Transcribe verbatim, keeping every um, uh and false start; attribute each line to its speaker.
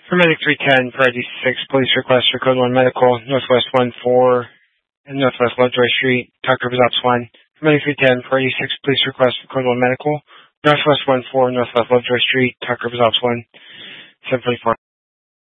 Speaker 1: For Medic three ten, Priority six, police request for Code one Medical, Northwest one four and Northwest Lovejoy Street, Tucker Ops one. For Medic three ten, Priority six, police request for Code one Medical, Northwest one four, Northwest Lovejoy Street, Tucker Ops one. seven forty-four.